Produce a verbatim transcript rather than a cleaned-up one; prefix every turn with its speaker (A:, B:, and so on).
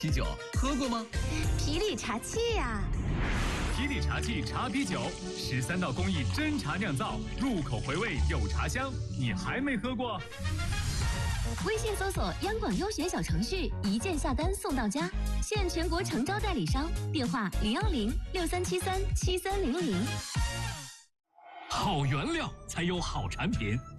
A: 啤酒喝过吗？
B: 啤酒茶气呀、啊！
C: 啤酒茶气茶啤酒，十三道工艺真茶酿造，入口回味有茶香。你还没喝过？
B: 微信搜索央广优选小程序，一键下单送到家，现全国诚招代理商，电话零幺零六三七三七三零零。
D: 好原料才有好产品，